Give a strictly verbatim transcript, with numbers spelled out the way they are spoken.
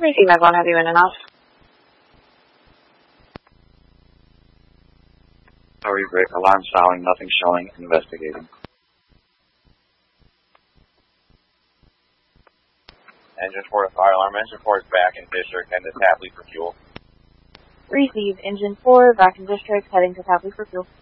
Receive Med one, have you in and off? Sorry, break. Alarm sounding, nothing showing, investigating. Engine four to fire alarm. Engine four is back in district and to Tapley for fuel. Receive Engine four, back in district, heading to Tapley for fuel.